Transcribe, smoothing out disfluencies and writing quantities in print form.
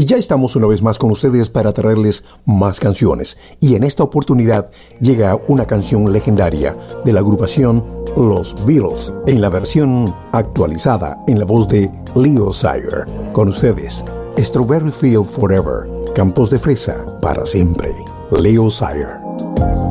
Y ya estamos una vez más con ustedes para traerles más canciones. Y en esta oportunidad llega una canción legendaria de la agrupación Los Beatles, en la versión actualizada en la voz de Leo Sayer. Con ustedes, Strawberry Field Forever, Campos de Fresa para siempre. Leo Sayer.